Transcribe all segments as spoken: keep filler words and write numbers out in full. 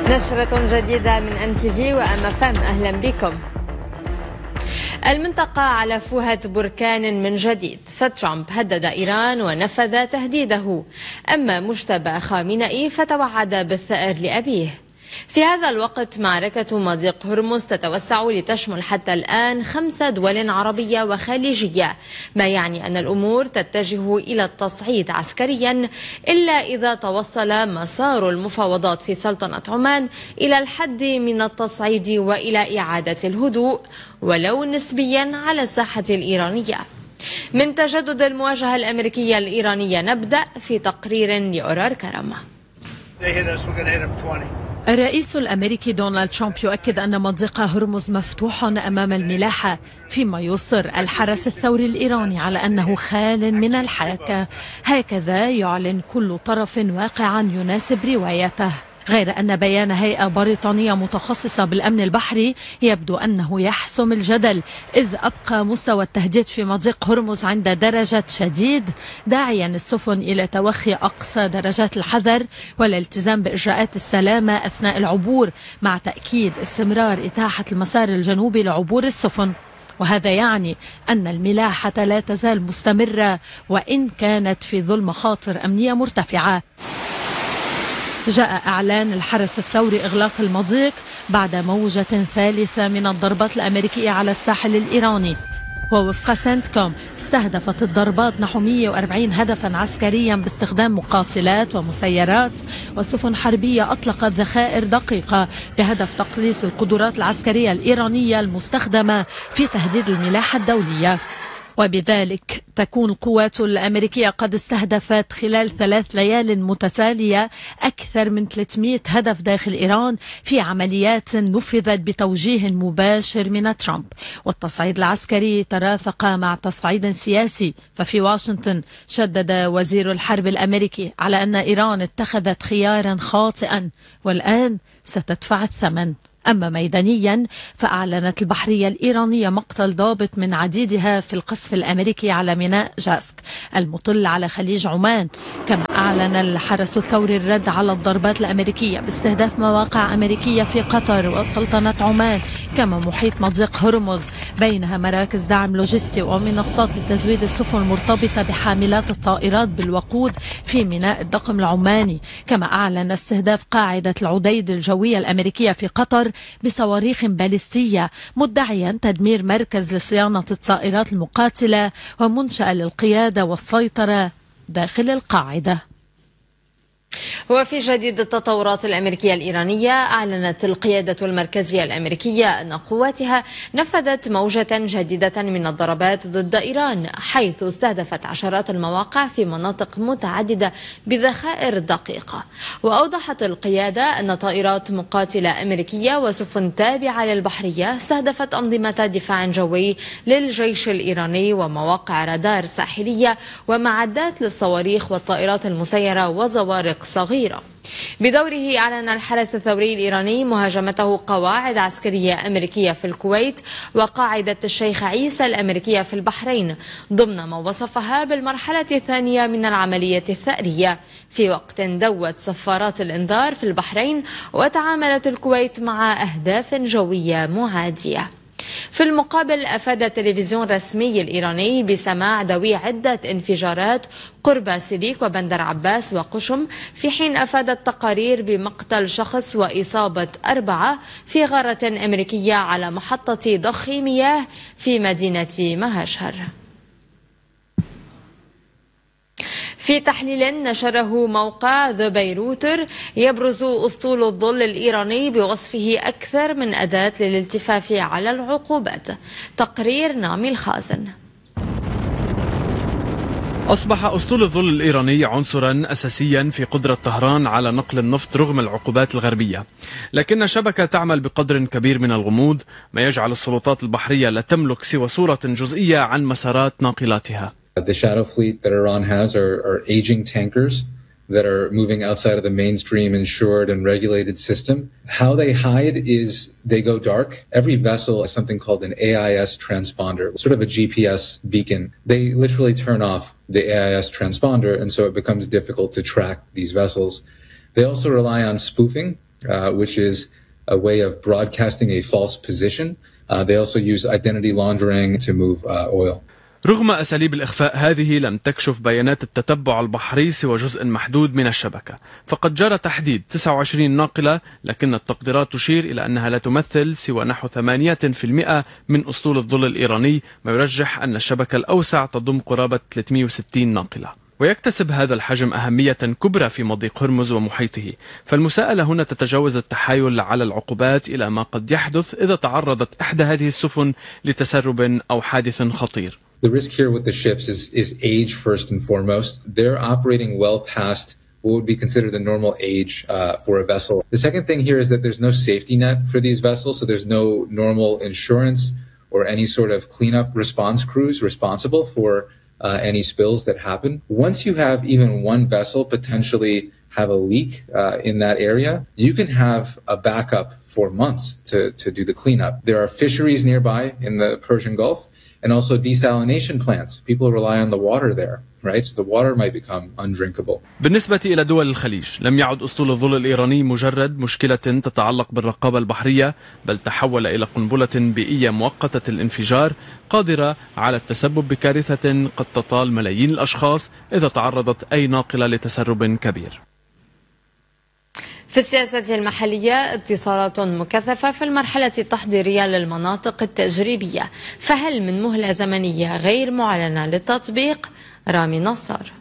نشرة جديدة من أم تي في وأم اف ام، أهلا بكم. المنطقة على فوهة بركان من جديد، فترامب هدد إيران ونفذ تهديده، أما مجتبى خامنئي فتوعد بالثأر لأبيه. في هذا الوقت معركة مضيق هرمز تتوسع لتشمل حتى الآن خمس دول عربية وخليجية، ما يعني أن الأمور تتجه إلى التصعيد عسكريا، إلا إذا توصل مسار المفاوضات في سلطنة عمان إلى الحد من التصعيد وإلى إعادة الهدوء ولو نسبيا على الساحة الإيرانية. من تجدد المواجهة الأمريكية الإيرانية نبدأ في تقرير لأورار كرم. الرئيس الأمريكي دونالد ترامب يؤكد أن مضيق هرمز مفتوح أمام الملاحة، فيما يصر الحرس الثوري الإيراني على أنه خال من الحركة. هكذا يعلن كل طرف واقعا يناسب روايته، غير أن بيان هيئة بريطانية متخصصة بالأمن البحري يبدو أنه يحسم الجدل، إذ أبقى مستوى التهديد في مضيق هرمز عند درجة شديد، داعيا السفن إلى توخي أقصى درجات الحذر والالتزام بإجراءات السلامة أثناء العبور، مع تأكيد استمرار إتاحة المسار الجنوبي لعبور السفن. وهذا يعني أن الملاحة لا تزال مستمرة وإن كانت في ظل مخاطر أمنية مرتفعة. جاء إعلان الحرس الثوري إغلاق المضيق بعد موجة ثالثة من الضربات الأمريكية على الساحل الإيراني. ووفق سنتكوم استهدفت الضربات نحو مئة وأربعين هدفا عسكريا باستخدام مقاتلات ومسيرات وسفن حربية أطلقت ذخائر دقيقة بهدف تقليص القدرات العسكرية الإيرانية المستخدمة في تهديد الملاحة الدولية. وبذلك تكون القوات الأمريكية قد استهدفت خلال ثلاث ليال متتالية أكثر من ثلاثمئة هدف داخل إيران في عمليات نفذت بتوجيه مباشر من ترامب. والتصعيد العسكري ترافق مع تصعيد سياسي، ففي واشنطن شدد وزير الحرب الأمريكي على أن إيران اتخذت خيارا خاطئا والآن ستدفع الثمن. أما ميدانيا فأعلنت البحرية الإيرانية مقتل ضابط من عديدها في القصف الأمريكي على ميناء جاسك المطل على خليج عمان. كما أعلن الحرس الثوري الرد على الضربات الأمريكية باستهداف مواقع أمريكية في قطر وسلطنة عمان، كما محيط مضيق هرمز، بينها مراكز دعم لوجستي ومنصات لتزويد السفن المرتبطة بحاملات الطائرات بالوقود في ميناء الدقم العماني. كما أعلن استهداف قاعدة العديد الجوية الأمريكية في قطر بصواريخ باليستية، مدعيا تدمير مركز لصيانة الطائرات المقاتلة ومنشأة للقيادة والسيطرة داخل القاعدة. وفي جديد التطورات الأمريكية الإيرانية، أعلنت القيادة المركزية الأمريكية أن قواتها نفذت موجة جديدة من الضربات ضد إيران، حيث استهدفت عشرات المواقع في مناطق متعددة بذخائر دقيقة. وأوضحت القيادة أن طائرات مقاتلة أمريكية وسفن تابعة للبحرية استهدفت أنظمة دفاع جوي للجيش الإيراني ومواقع رادار ساحلية ومعدات للصواريخ والطائرات المسيرة وزوارق صغيرة. بدوره أعلن الحرس الثوري الإيراني مهاجمته قواعد عسكرية أمريكية في الكويت وقاعدة الشيخ عيسى الأمريكية في البحرين، ضمن ما وصفها بالمرحلة الثانية من العملية الثأرية، في وقت دوت صفارات الإنذار في البحرين وتعاملت الكويت مع أهداف جوية معادية. في المقابل أفاد التلفزيون الرسمي الإيراني بسماع دوي عدة انفجارات قرب سيليك وبندر عباس وقشم، في حين أفادت تقارير بمقتل شخص وإصابة أربعة في غارة أمريكية على محطة ضخ مياه في مدينة مهاشهر. في تحليل نشره موقع ذا بيروتر يبرز أسطول الظل الإيراني بوصفه أكثر من أداة للالتفاف على العقوبات. تقرير نامي الخازن. أصبح أسطول الظل الإيراني عنصرا أساسيا في قدرة طهران على نقل النفط رغم العقوبات الغربية، لكن الشبكة تعمل بقدر كبير من الغموض، ما يجعل السلطات البحرية لا تملك سوى صورة جزئية عن مسارات ناقلاتها. The shadow fleet that Iran has are, are aging tankers that are moving outside of the mainstream insured and regulated system. How they hide is they go dark. Every vessel has something called an A I S transponder, sort of a G P S beacon. They literally turn off the A I S transponder, and so it becomes difficult to track these vessels. They also rely on spoofing uh, which is a way of broadcasting a false position. Uh, they also use identity laundering to move uh, oil. رغم أساليب الإخفاء هذه لم تكشف بيانات التتبع البحري سوى جزء محدود من الشبكة، فقد جرى تحديد تسعة وعشرين ناقلة، لكن التقديرات تشير إلى أنها لا تمثل سوى نحو ثمانية بالمئة من أسطول الظل الإيراني، ما يرجح أن الشبكة الأوسع تضم قرابة ثلاثمئة وستين ناقلة. ويكتسب هذا الحجم أهمية كبرى في مضيق هرمز ومحيطه، فالمساءلة هنا تتجاوز التحايل على العقوبات إلى ما قد يحدث إذا تعرضت إحدى هذه السفن لتسرب أو حادث خطير. The risk here with the ships is, is age first and foremost. They're operating well past what would be considered the normal age uh, for a vessel. The second thing here is that there's no safety net for these vessels, so there's no normal insurance or any sort of cleanup response crews responsible for uh, any spills that happen. Once you have even one vessel potentially have a leak uh, in that area, you can have a backup for months to, to do the cleanup. There are fisheries nearby in the Persian Gulf, and also desalination plants. People rely on the water there, right? So the water might become undrinkable. بالنسبة إلى دول الخليج، لم يعد أسطول الظل الإيراني مجرد مشكلة تتعلق بالرقابة البحرية، بل تحول إلى قنبلة بيئية مؤقتة الانفجار قادرة على التسبب بكارثة قد تطال ملايين الأشخاص إذا تعرضت أي ناقلة لتسرب كبير. في السياسة المحلية اتصالات مكثفة في المرحلة التحضيرية للمناطق التجريبية، فهل من مهلة زمنية غير معلنة للتطبيق؟ رامي نصر.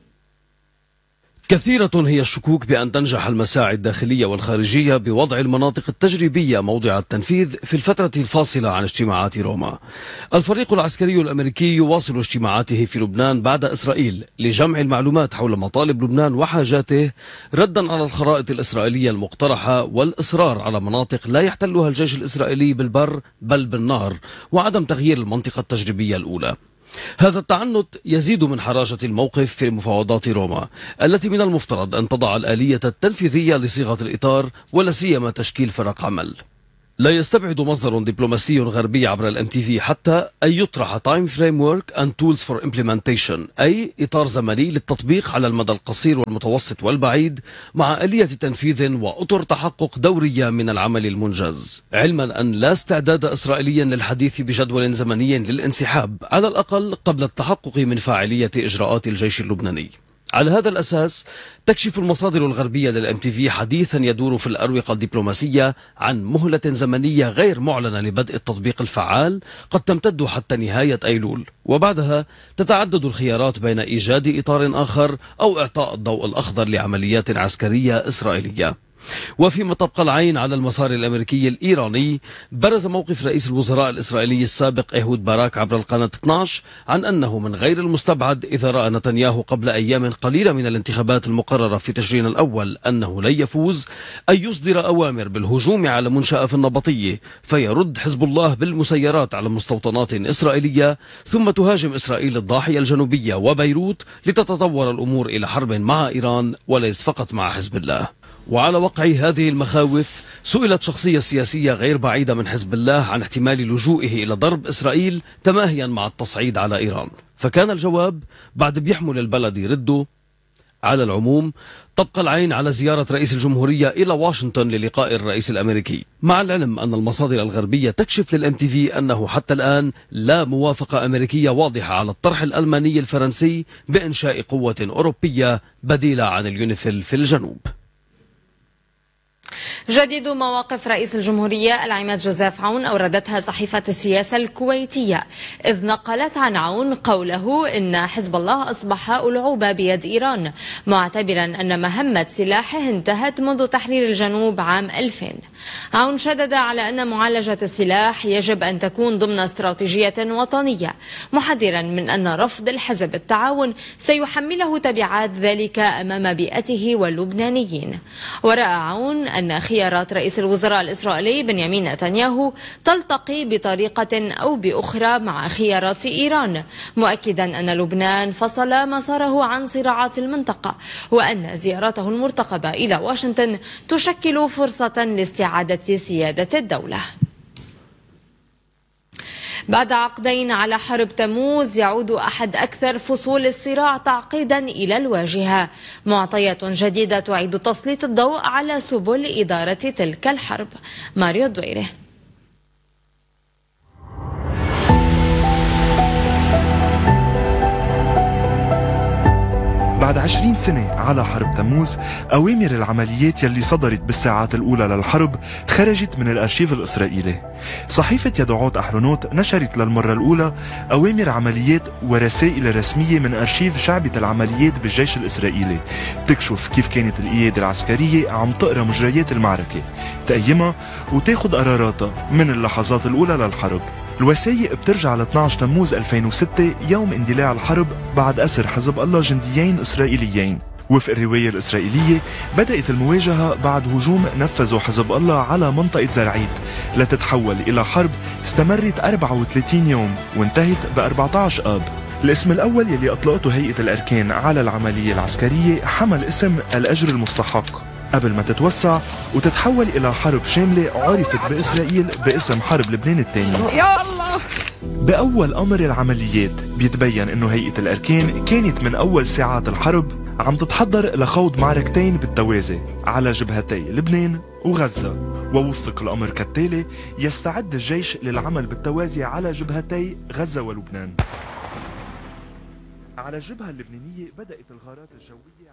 كثيرة هي الشكوك بأن تنجح المساعي الداخلية والخارجية بوضع المناطق التجريبية موضع التنفيذ في الفترة الفاصلة عن اجتماعات روما. الفريق العسكري الأمريكي يواصل اجتماعاته في لبنان بعد إسرائيل لجمع المعلومات حول مطالب لبنان وحاجاته، ردا على الخرائط الإسرائيلية المقترحة والإصرار على مناطق لا يحتلها الجيش الإسرائيلي بالبر بل بالنار، وعدم تغيير المنطقة التجريبية الأولى. هذا التعنت يزيد من حراجة الموقف في مفاوضات روما التي من المفترض أن تضع الآلية التنفيذية لصيغة الإطار ولا سيما تشكيل فرق عمل. لا يستبعد مصدر دبلوماسي غربي عبر الام تي في حتى أن يطرح تايم فريمورك اند تولز فور امبلمنتيشن، أي إطار زمني للتطبيق على المدى القصير والمتوسط والبعيد مع آلية تنفيذ وأطر تحقق دورية من العمل المنجز، علما أن لا استعداد إسرائيليا للحديث بجدول زمني للانسحاب على الأقل قبل التحقق من فاعلية إجراءات الجيش اللبناني. على هذا الأساس تكشف المصادر الغربية للام تي في حديثا يدور في الأروقة الدبلوماسية عن مهلة زمنية غير معلنة لبدء التطبيق الفعال قد تمتد حتى نهاية أيلول، وبعدها تتعدد الخيارات بين إيجاد إطار آخر أو إعطاء الضوء الأخضر لعمليات عسكرية إسرائيلية. وفيما تبقى العين على المسار الأمريكي الإيراني، برز موقف رئيس الوزراء الإسرائيلي السابق إيهود باراك عبر القناة اثني عشر عن أنه من غير المستبعد إذا رأى نتنياهو قبل أيام قليلة من الانتخابات المقررة في تشرين الأول أنه لن يفوز أن يصدر أوامر بالهجوم على منشأة في النبطية، فيرد حزب الله بالمسيرات على مستوطنات إسرائيلية، ثم تهاجم إسرائيل الضاحية الجنوبية وبيروت لتتطور الأمور إلى حرب مع إيران وليس فقط مع حزب الله. وعلى وقع هذه المخاوف سئلت شخصية سياسية غير بعيدة من حزب الله عن احتمال لجوئه إلى ضرب إسرائيل تماهيا مع التصعيد على إيران، فكان الجواب بعد بيحمل البلد يرده. على العموم تبقى العين على زيارة رئيس الجمهورية إلى واشنطن للقاء الرئيس الأمريكي، مع العلم أن المصادر الغربية تكشف للام تي في أنه حتى الآن لا موافقة أمريكية واضحة على الطرح الألماني الفرنسي بإنشاء قوة أوروبية بديلة عن اليونيفيل في الجنوب. جديد مواقف رئيس الجمهورية العماد جوزيف عون أوردتها صحيفة السياسة الكويتية، إذ نقلت عن عون قوله إن حزب الله أصبح ألعوبة بيد إيران، معتبرا أن مهمة سلاحه انتهت منذ تحرير الجنوب عام ألفين. عون شدد على أن معالجة السلاح يجب أن تكون ضمن استراتيجية وطنية، محذرا من أن رفض الحزب التعاون سيحمله تبعات ذلك أمام بيئته واللبنانيين. ورأى عون أن خيارات رئيس الوزراء الإسرائيلي بنيامين نتنياهو تلتقي بطريقة أو بأخرى مع خيارات إيران، مؤكدا أن لبنان فصل مساره عن صراعات المنطقة، وأن زيارته المرتقبة إلى واشنطن تشكل فرصة لاستعادة سيادة الدولة. بعد عقدين على حرب تموز يعود أحد أكثر فصول الصراع تعقيدا إلى الواجهة، معطيات جديدة تعيد تسليط الضوء على سبل إدارة تلك الحرب. ماريو الدويري. بعد عشرين سنة على حرب تموز، أوامر العمليات يلي صدرت بالساعات الأولى للحرب خرجت من الأرشيف الإسرائيلي. صحيفة يدعوت أحرونوت نشرت للمرة الأولى أوامر عمليات ورسائل رسمية من أرشيف شعبة العمليات بالجيش الإسرائيلي، تكشف كيف كانت القيادة العسكرية عم تقرأ مجريات المعركة، تقيمها وتاخد قراراتها من اللحظات الأولى للحرب. الوثائق بترجع ل اثني عشر تموز ألفين وستة، يوم اندلاع الحرب بعد أسر حزب الله جنديين إسرائيليين. وفق الرواية الإسرائيلية بدأت المواجهة بعد هجوم نفذه حزب الله على منطقة زرعيت لتتحول إلى حرب استمرت أربعة وثلاثين يوم وانتهت ب أربعة عشر آب. الاسم الأول يلي أطلقته هيئة الأركان على العملية العسكرية حمل اسم الأجر المستحق، قبل ما تتوسع وتتحول إلى حرب شاملة عرفت بإسرائيل باسم حرب لبنان الثانية. يا الله! بأول أمر العمليات بيتبين إنه هيئة الأركان كانت من أول ساعات الحرب عم تتحضر لخوض معركتين بالتوازي على جبهتي لبنان وغزة، ووثق الأمر كالتالي: يستعد الجيش للعمل بالتوازي على جبهتي غزة ولبنان. على الجبهة اللبنانية بدأت الغارات الجوية.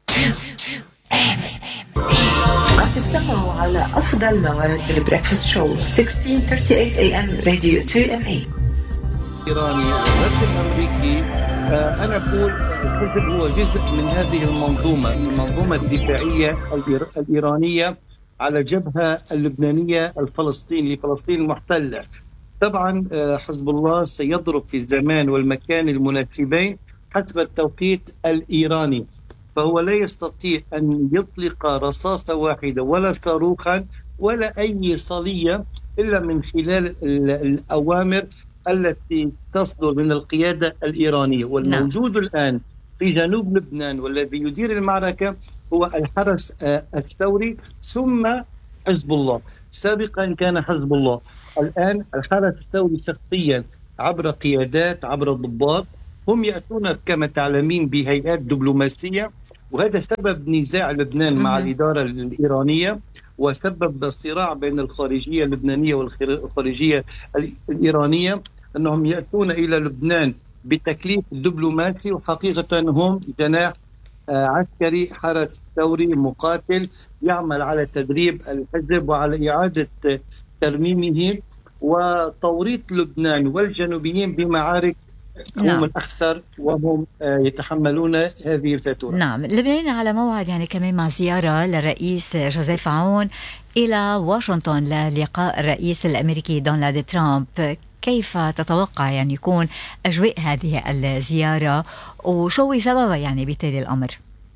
قد تسمعوا على أفضل مواد البريكفاست شو ستة عشر ثلاثة وثلاثين إيه إم راديو اثنين إم إيه. إيراني الرد الأمريكي، أنا أقول الحزب هو جزء من هذه المنظومة المنظومة الدفاعية الإيرانية على الجبهة اللبنانية الفلسطينية فلسطين المحتلة. طبعا حزب الله سيضرب في الزمان والمكان المناسبين حسب التوقيت الإيراني، فهو لا يستطيع أن يطلق رصاصة واحدة ولا صاروخا ولا أي صلية إلا من خلال الأوامر التي تصدر من القيادة الإيرانية. والموجود نعم. الآن في جنوب لبنان والذي يدير المعركة هو الحرس الثوري ثم حزب الله. سابقا كان حزب الله، الآن الحرس الثوري شخصيا عبر قيادات عبر ضباط هم يأتون كما تعلمين بهيئات دبلوماسية، وهذا سبب نزاع لبنان مع الإدارة الإيرانية وسبب صراع بين الخارجية اللبنانية والخارجية الإيرانية، أنهم يأتون إلى لبنان بتكليف دبلوماسي وحقيقة هم جناح عسكري حرس ثوري مقاتل يعمل على تدريب الحزب وعلى إعادة ترميمه وتوريط لبنان والجنوبيين بمعارك هم نعم. الأخسر وهم يتحملون هذه الفاتورة. نعم، اللبنانيين على موعد يعني كمان مع زيارة للرئيس جوزيف عون إلى واشنطن للقاء الرئيس الأمريكي دونالد ترامب. كيف تتوقع يعني يكون أجواء هذه الزيارة وشو سببها يعني بتالي الأمر؟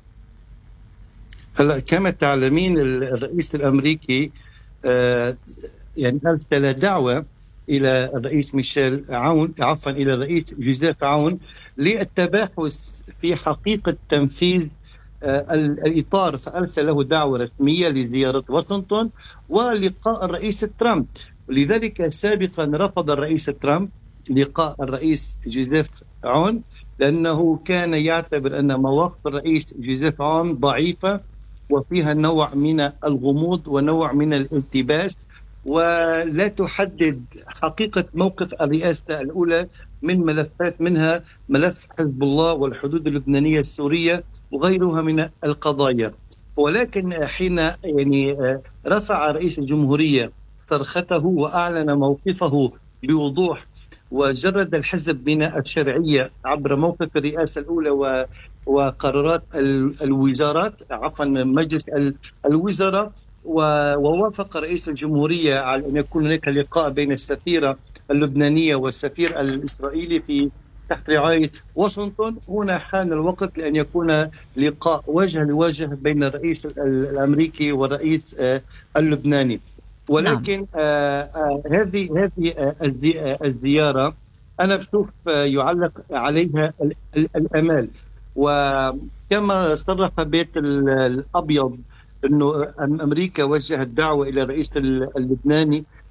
هلا كما تعلمين الرئيس الأمريكي آه يعني أرسل دعوة إلى الرئيس ميشيل عون عفوا إلى الرئيس جوزيف عون للتباحث في حقيقة تنفيذ آه الإطار، فأرسل له دعوة رسمية لزيارة واشنطن ولقاء الرئيس ترامب. لذلك سابقا رفض الرئيس ترامب لقاء الرئيس جوزيف عون لأنه كان يعتبر أن مواقف الرئيس جوزيف عون ضعيفة وفيها نوع من الغموض ونوع من الالتباس ولا تحدد حقيقة موقف الرئاسة الأولى من ملفات، منها ملف حزب الله والحدود اللبنانية السورية وغيرها من القضايا. ولكن حين يعني رفع رئيس الجمهورية صرخته وأعلن موقفه بوضوح وجرد الحزب من الشرعية عبر موقف الرئاسة الأولى وقرارات الوزارات عفوا مجلس الوزراء، ووافق رئيس الجمهورية على أن يكون هناك لقاء بين السفيرة اللبنانية والسفير الإسرائيلي في تحت رعاية واشنطن. هنا حان الوقت لأن يكون لقاء وجه لوجه بين الرئيس الأمريكي والرئيس اللبناني. ولكن نعم. آه آه هذه هذه آه الزيارة أنا بشوف آه يعلق عليها الأمال، وكما صرح بيت الأبيض أنه أمريكا وجهت دعوة إلى الرئيس اللبناني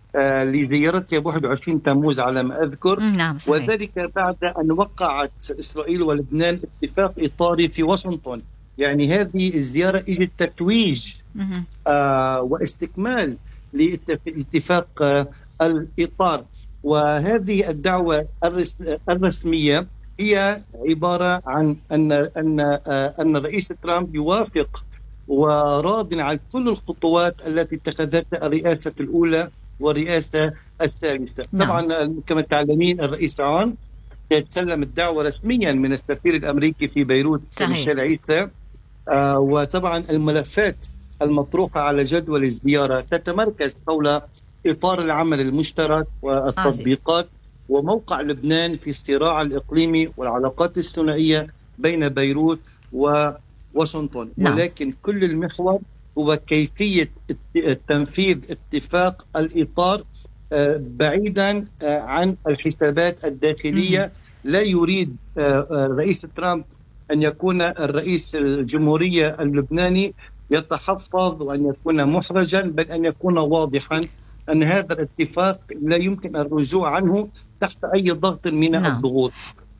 آه لزيارتها ب واحد وعشرين تموز على ما أذكر. نعم صحيح. وذلك بعد أن وقعت إسرائيل ولبنان اتفاق إطاري في واشنطن. يعني هذه الزيارة إجت تتويج آه واستكمال لاتفاق آه الإطار. وهذه الدعوة الرسمية هي عبارة عن أن أن آه أن الرئيس ترامب يوافق وراض عن كل الخطوات التي اتخذتها الرئاسة الأولى والرئاسة الثالثة. نعم. طبعا كما تعلمين الرئيس عون يتسلم الدعوة رسميا من السفير الأمريكي في بيروت ميشيل عيسى. آه وطبعا الملفات المطروحة على جدول الزيارة تتمركز حول إطار العمل المشترك والتطبيقات وموقع لبنان في الصراع الإقليمي والعلاقات الثنائية بين بيروت وواشنطن. نعم. ولكن كل المحور هو كيفية تنفيذ اتفاق الإطار بعيدا عن الحسابات الداخلية. لا يريد الرئيس ترامب أن يكون الرئيس الجمهورية اللبناني يتحفظ وأن يكون محرجا، بل أن يكون واضحا أن هذا الاتفاق لا يمكن الرجوع عنه تحت أي ضغط من نعم. الضغوط.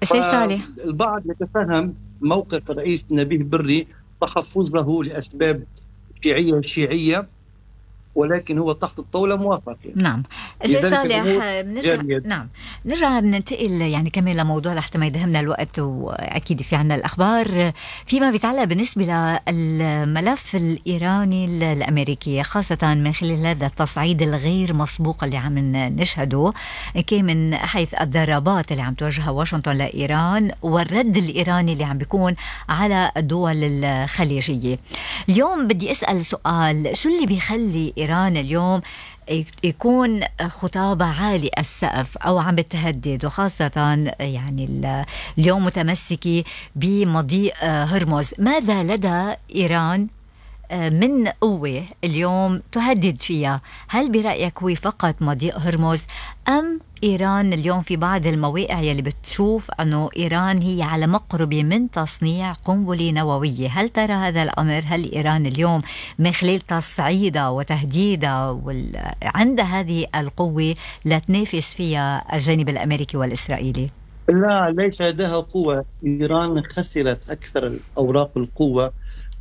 البعض يتفهم موقف الرئيس نبيه بري تحفظه لأسباب شيعية شيعية، ولكن هو تحت الطاولة موافق. نعم أستاذ صالح، نرجع نعم نرجع بننتقل يعني كمان لموضوع لحتى ما يدهمنا الوقت، وأكيد في عنا الأخبار فيما بيتعلق بالنسبة للملف الإيراني الأمريكي، خاصة من خلال هذا التصعيد الغير مسبوق اللي عم نشهده كان من حيث الضربات اللي عم توجهها واشنطن لإيران والرد الإيراني اللي عم بيكون على الدول الخليجية. اليوم بدي أسأل سؤال، شو اللي بيخلي إيران اليوم يكون خطابة عالي السقف أو عم بتهدد، وخاصة يعني اليوم متمسكة بمضيق هرمز؟ ماذا لدى إيران من قوة اليوم تهدد فيها؟ هل برأيك هو فقط مضيق هرمز، أم إيران اليوم في بعض المواقع يلي بتشوف أنه إيران هي على مقربة من تصنيع قنبلة نووية؟ هل ترى هذا الأمر؟ هل إيران اليوم من خلال تصعيدها وتهديدها وال... عندها هذه القوة لتنافس فيها الجانب الأمريكي والإسرائيلي؟ لا، ليس لديها قوة. إيران خسرت أكثر أوراق القوة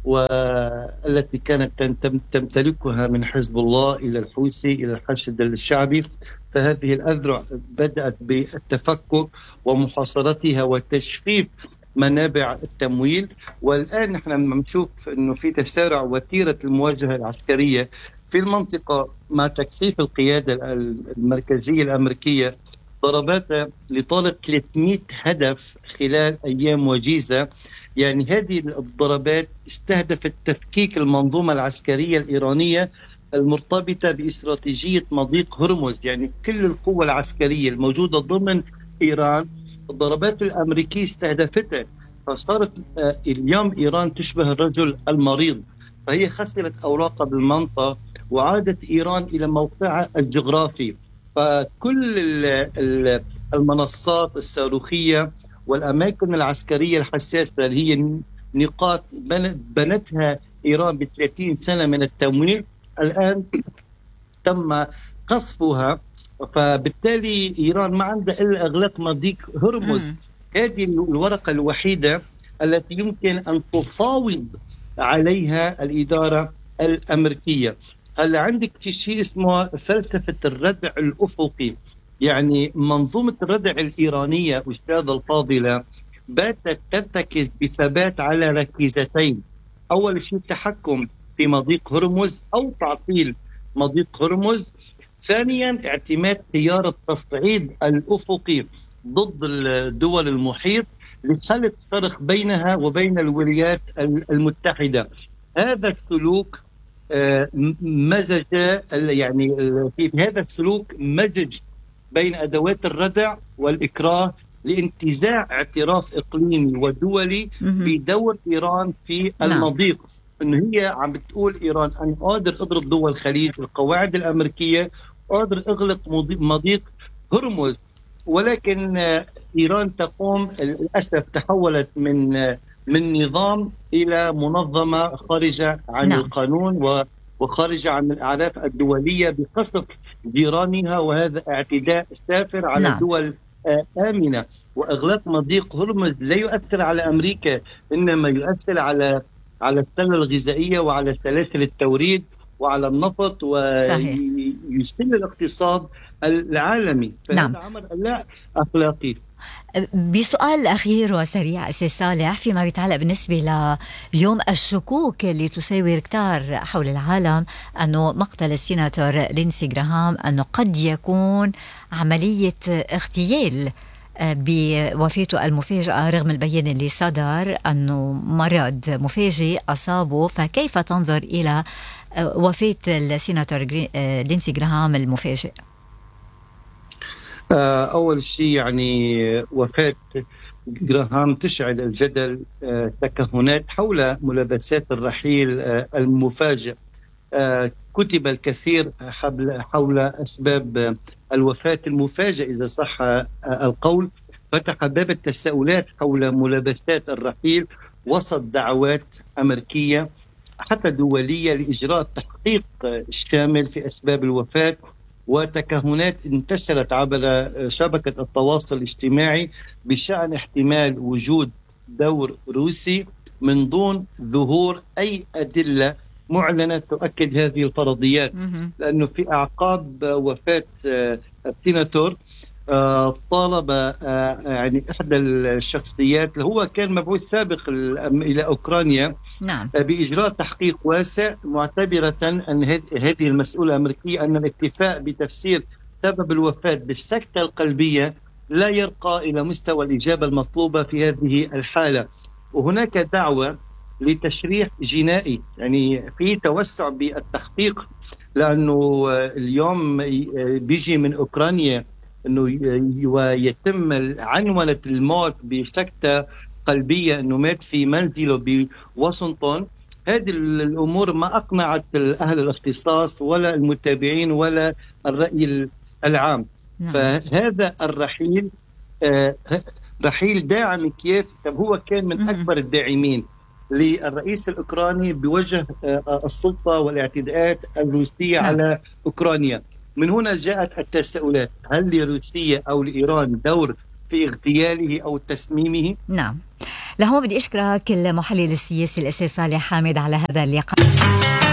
والتي كانت تمتلكها من حزب الله إلى الحوثي إلى الحشد الشعبي. فهذه الأذرع بدأت بالتفكك ومحاصرتها وتجفيف منابع التمويل. والآن نحن نشوف أنه في تسارع وتيرة المواجهة العسكرية في المنطقة مع تكثيف القيادة المركزية الأمريكية. ضربات لطالب ثلاثمئة هدف خلال أيام وجيزة. يعني هذه الضربات استهدفت تفكيك المنظومة العسكرية الإيرانية المرتبطة باستراتيجية مضيق هرمز. يعني كل القوة العسكرية الموجودة ضمن إيران الضربات الأمريكية استهدفتها. فصارت اليوم إيران تشبه الرجل المريض، فهي خسرت أوراقها بالمنطقة وعادت إيران إلى موقعها الجغرافي. فكل المنصات الصاروخية والأماكن العسكرية الحساسة اللي هي نقاط بنتها إيران بثلاثين سنة من التمويل الآن تم قصفها. فبالتالي إيران ما عندها إلا إغلاق مضيق هرمز. هذه الورقة الوحيدة التي يمكن أن تفاوض عليها الإدارة الأمريكية. هلا عندك في شيء اسمه فلسفة الردع الأفقي. يعني منظومة الردع الإيرانية أستاذ الفاضلة باتت ترتكز بثبات على ركيزتين. أول شيء التحكم في مضيق هرمز أو تعطيل مضيق هرمز. ثانيا اعتماد خيار التصعيد الأفقي ضد الدول المحيط لخلق فرق بينها وبين الولايات المتحدة. هذا السلوك مزج يعني في هذا السلوك مزج بين أدوات الردع والإكراه لانتزاع اعتراف إقليمي ودولي بدور إيران في المضيق. إنه هي عم بتقول إيران أنا قادر أضرب دول الخليج القواعد الأمريكية، قادر أغلق مضيق هرمز. ولكن إيران تقوم للأسف تحولت من من نظام إلى منظمة خارجة عن نعم. القانون وخارجة عن الأعراف الدولية بقصف جيرانها، وهذا اعتداء سافر على نعم. دول آمنة. وإغلاق مضيق هرمز لا يؤثر على أمريكا، إنما يؤثر على على السلة الغذائية وعلى سلاسل التوريد وعلى النفط، ويسل الاقتصاد العالمي. فهذا نعم. أمر لا أخلاقي. بسؤال أخير وسريع أستاذ صالح، فيما يتعلق بالنسبة لليوم الشكوك اللي تساور كتار حول العالم أنه مقتل السيناتور لينسي جراهام أنه قد يكون عملية اغتيال بوفاته المفاجئة، رغم البيان اللي صدر أنه مرض مفاجئ أصابه، فكيف تنظر إلى وفاة السيناتور لينسي جراهام المفاجئ؟ أول شيء يعني وفاة جراهام تشعل الجدل، تكهنات حول ملابسات الرحيل المفاجئ. كتب الكثير حول أسباب الوفاة المفاجئ إذا صح القول، فتح باب التساؤلات حول ملابسات الرحيل وسط دعوات أمريكية حتى دولية لإجراء تحقيق شامل في أسباب الوفاة، وتكهنات انتشرت عبر شبكة التواصل الاجتماعي بشأن احتمال وجود دور روسي من دون ظهور أي أدلة معلنة تؤكد هذه الفرضيات. لأنه في أعقاب وفاة السيناتور طالب يعني إحدى الشخصيات اللي هو كان مبعوث سابق إلى أوكرانيا نعم. بإجراء تحقيق واسع، معتبرة أن هذه المسؤولة الأمريكية أن الاكتفاء بتفسير سبب الوفاة بالسكتة القلبية لا يرقى إلى مستوى الإجابة المطلوبة في هذه الحالة. وهناك دعوة لتشريح جنائي، يعني في توسع بالتحقيق، لأنه اليوم بيجي من أوكرانيا أنه يتم عنونة الموت بسكتة قلبية، أنه مات في منزله بواشنطن. هذه الأمور ما أقنعت أهل الاختصاص ولا المتابعين ولا الرأي العام. نعم. فهذا الرحيل رحيل داعم كييف، هو كان من أكبر الداعمين للرئيس الأوكراني بوجه السلطة والاعتداءات الروسية نعم. على أوكرانيا. من هنا جاءت التساؤلات، هل لروسيا أو لإيران دور في اغتياله أو تسميمه؟ نعم. لهون بدي أشكرك المحلل السياسي الأستاذ صالح حامد على هذا اللقاء.